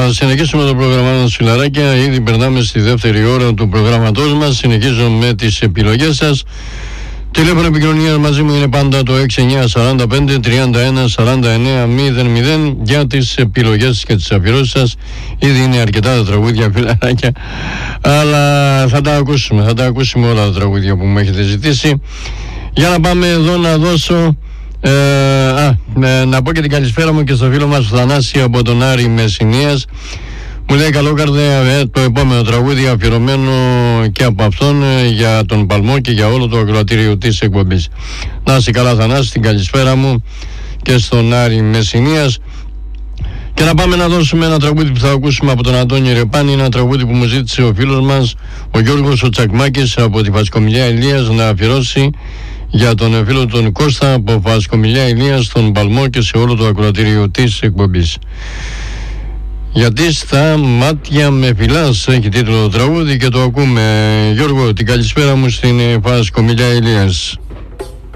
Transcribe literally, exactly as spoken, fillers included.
Να συνεχίσουμε το πρόγραμμά μας, φιλαράκια. Ήδη περνάμε στη δεύτερη ώρα του προγραμματός μας. Συνεχίζω με τις επιλογές σας. Τηλέφωνο επικοινωνίας μαζί μου είναι πάντα το έξι εννιά σαράντα πέντε τριάντα ένα σαράντα εννέα μηδέν μηδέν για τις επιλογές και τις αφιερώσεις σας. Ήδη είναι αρκετά τα τραγούδια, φιλαράκια, αλλά θα τα ακούσουμε, θα τα ακούσουμε όλα τα τραγούδια που μου έχετε ζητήσει. Για να πάμε εδώ να δώσω ε, α, ε, να πω και την καλησπέρα μου και στο φίλο μας Θανάση από τον Άρη Μεσσηνίας. Μου λέει καλό καρδιά, ε, το επόμενο τραγούδι αφιερωμένο και από αυτόν ε, για τον Παλμό και για όλο το ακροατήριο της εκπομπής. Να είσαι καλά, Θανάση, την καλησπέρα μου και στον Άρη Μεσσηνίας. Και να πάμε να δώσουμε ένα τραγούδι που θα ακούσουμε από τον Αντώνη Ρεπάνη, ένα τραγούδι που μου ζήτησε ο φίλος μας ο Γιώργος ο Τσακμάκης από τη Φασκομιλιά Ηλίας να αφιερώσει για τον φίλο τον Κώστα από Φασκομιλιά Ηλίας στον Παλμό και σε όλο το ακροατήριο της εκπομπής. Γιατί στα μάτια με φυλάς έχει τίτλο το τραγούδι και το ακούμε. Γιώργο, την καλησπέρα μου στην Φασκομιλιά Ηλίας.